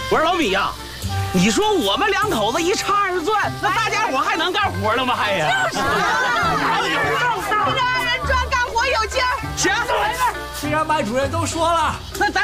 我说老米呀，你说我们两口子一唱二转，那大家伙还能干活了吗？还呀？就是听着二人转，干活有劲儿。 行， 既然班主任都说了， 那咱